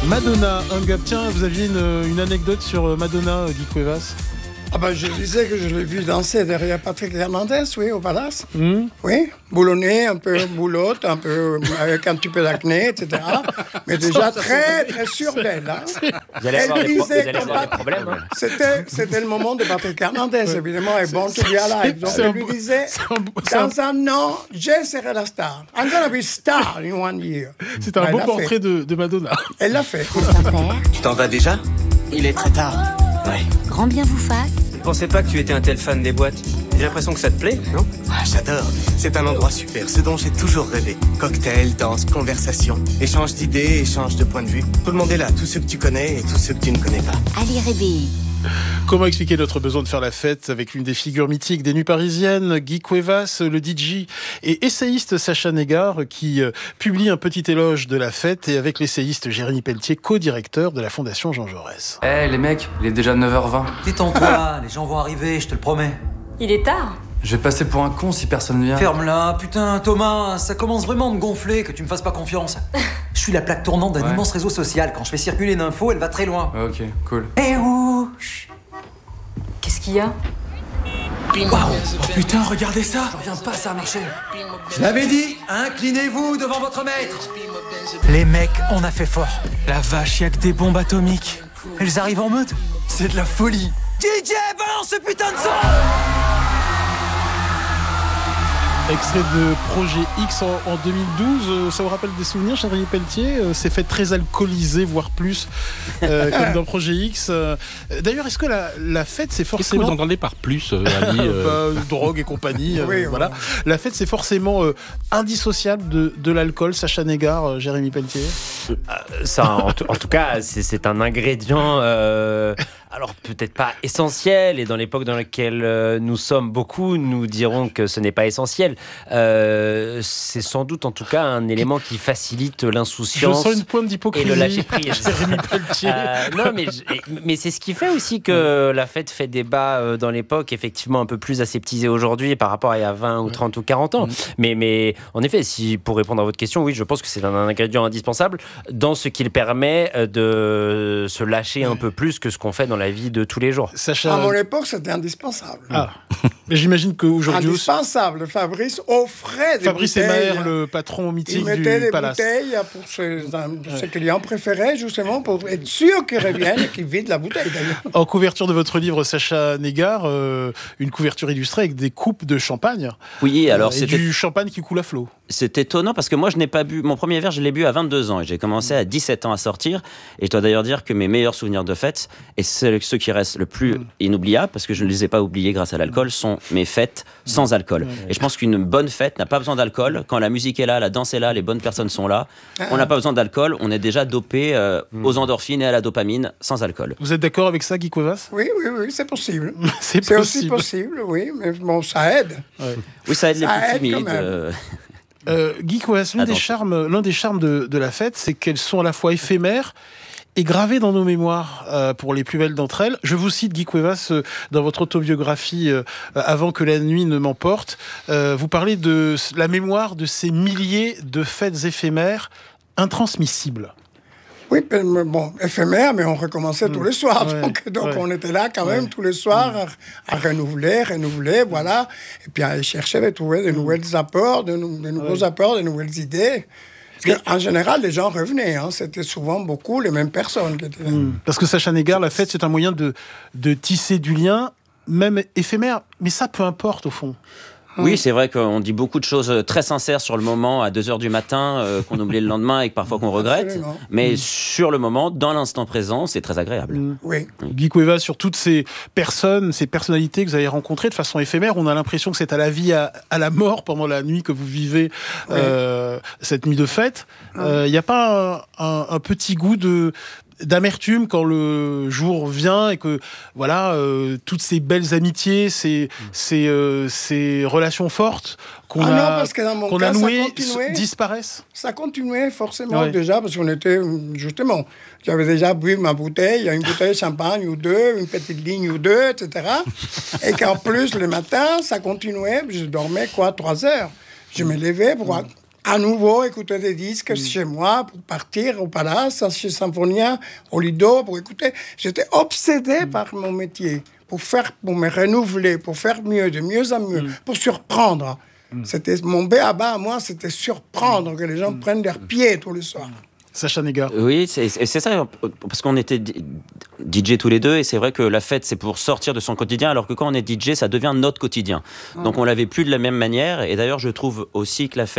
Madonna, Hung Up. Tiens, vous aviez une anecdote sur Madonna, Guy Cuevas? Ah ben, je disais que je l'ai vu danser derrière Patrick Hernandez, oui, au Palace. Oui, boulonné, un peu boulotte, un peu avec un petit peu d'acné, etc. Mais déjà très, très sûre d'elle. Hein. Vous allez avoir des problèmes. Hein. C'était le moment de Patrick Hernandez, évidemment, et Born to be Alive. Donc, elle lui disait, dans un an, je serai la star. I'm gonna be star in 1 year. C'est un beau portrait de Madonna. Elle l'a fait. Tu t'en vas déjà? Il est très tard. Ouais. Grand bien vous fasse. Je pensais pas que tu étais un tel fan des boîtes. J'ai l'impression que ça te plaît, non? Ah, j'adore. C'est un endroit super, ce dont j'ai toujours rêvé. Cocktail, danse, conversation, échange d'idées, échange de points de vue. Tout le monde est là, tous ceux que tu connais et tous ceux que tu ne connais pas. Allez rêver. Comment expliquer notre besoin de faire la fête avec l'une des figures mythiques des nuits parisiennes, Guy Cuevas, le DJ et essayiste Sacha Négard, qui publie un petit éloge de la fête, et avec l'essayiste Jérémy Pelletier, co-directeur de la Fondation Jean Jaurès. Les mecs, il est déjà 9h20. Détends-toi, les gens vont arriver, je te le promets. Il est tard. Je vais passer pour un con si personne vient. Ferme-la, putain, Thomas, ça commence vraiment à me gonfler que tu me fasses pas confiance. Je suis la plaque tournante d'un immense réseau social. Quand je fais circuler une info, elle va très loin. Ok, cool. Eh ouh! Qu'est-ce qu'il y a? Waouh! Oh putain, regardez ça! Je reviens pas, ça a marché. Je l'avais dit, inclinez-vous devant votre maître. Les mecs, on a fait fort. La vache, y'a que des bombes atomiques. Elles arrivent en mode. C'est de la folie. DJ, balance ce putain de son! Extrait de Projet X en 2012, ça vous rappelle des souvenirs, Jérémy Pelletier? C'est fait très alcoolisé, voire plus, comme dans Projet X. D'ailleurs, est-ce que la fête, c'est forcément... Qu'est-ce que vous entendez par plus, Ali drogue et compagnie, Oui, voilà. La fête, c'est forcément indissociable de l'alcool, Sacha Négard, Jérémy Pelletier? Ça, en tout cas, c'est un ingrédient... Alors peut-être pas essentiel, et dans l'époque dans laquelle nous sommes beaucoup, nous dirons que ce n'est pas essentiel. C'est sans doute en tout cas un élément qui facilite l'insouciance. Je sens une pointe d'hypocrisie. Et le lâcher prise. Jérémy Pelletier. Non, mais c'est ce qui fait aussi que la fête fait débat dans l'époque, effectivement un peu plus aseptisée aujourd'hui par rapport à il y a 20 ou 30 ou 40 ans. Mais en effet, pour répondre à votre question, oui, je pense que c'est un ingrédient indispensable dans ce qu'il permet de se lâcher un peu plus que ce qu'on fait dans la vie de tous les jours. Sacha... À mon époque, c'était indispensable. Ah. Mais j'imagine qu'aujourd'hui... Indispensable. Fabrice offrait des Fabrice bouteilles. Hébert, le patron mythique du Palace. Il mettait des Palace. bouteilles pour ses clients préférés, justement, pour être sûr qu'ils reviennent et qu'ils vident la bouteille, d'ailleurs. En couverture de votre livre, Sacha Négard, une couverture illustrée avec des coupes de champagne. Oui, alors et du champagne qui coule à flot. C'est étonnant parce que moi, je n'ai pas bu... Mon premier verre, je l'ai bu à 22 ans et j'ai commencé à 17 ans à sortir. Et je dois d'ailleurs dire que mes meilleurs souvenirs de fête, et ceux qui restent le plus inoubliables, parce que je ne les ai pas oubliés grâce à l'alcool, sont mes fêtes sans alcool. Et je pense qu'une bonne fête n'a pas besoin d'alcool. Quand la musique est là, la danse est là, les bonnes personnes sont là, on n'a pas besoin d'alcool. On est déjà dopé aux endorphines et à la dopamine sans alcool. Vous êtes d'accord avec ça, Guy Cuevas? Oui, c'est possible. C'est aussi possible, oui, mais bon, ça aide. Ouais. Oui, ça aide les plus timides. Guy Cuevas, l'un des charmes de la fête, c'est qu'elles sont à la fois éphémères et gravées dans nos mémoires pour les plus belles d'entre elles. Je vous cite, Guy Cuevas, dans votre autobiographie Avant que la nuit ne m'emporte, vous parlez de la mémoire de ces milliers de fêtes éphémères intransmissibles. Oui, bon, éphémère, mais on recommençait tous les soirs. Ouais, donc on était là quand même tous les soirs à renouveler, voilà. Et puis à aller chercher, à trouver de nouvelles apports, de nouveaux apports, de nouvelles idées. Parce qu'en général, les gens revenaient. C'était souvent beaucoup les mêmes personnes qui étaient là. Parce que Sacha Négard, la fête, c'est un moyen de tisser du lien, même éphémère. Mais ça, peu importe, au fond. Oui, c'est vrai qu'on dit beaucoup de choses très sincères sur le moment, à 2h du matin, qu'on oublie le lendemain et que parfois qu'on regrette. Absolument. Mais sur le moment, dans l'instant présent, c'est très agréable. Oui. Guy Cuevas, sur toutes ces personnes, ces personnalités que vous avez rencontrées de façon éphémère, on a l'impression que c'est à la vie, à la mort pendant la nuit que vous vivez cette nuit de fête. Il n'y a pas un petit goût d'amertume quand le jour vient et que toutes ces belles amitiés, ces relations fortes qu'on a nouées disparaissent? Ça continuait forcément déjà parce qu'on était justement, j'avais déjà bu ma bouteille, une bouteille de champagne ou deux, une petite ligne ou deux, etc. Et qu'en plus le matin ça continuait, je dormais 3 heures. Je me levais pour à nouveau écouter des disques chez moi pour partir au Palace, chez Symphonia, au Lido, pour écouter. J'étais obsédé par mon métier, pour me renouveler, pour faire mieux, de mieux en mieux, pour surprendre. C'était mon b.a.-ba à moi, c'était surprendre que les gens prennent leurs pieds tous les soirs. Sacha Néga. Oui, c'est ça, parce qu'on était DJ tous les deux, et c'est vrai que la fête, c'est pour sortir de son quotidien, alors que quand on est DJ, ça devient notre quotidien. Donc on l'avait plus de la même manière, et d'ailleurs, je trouve aussi que la fête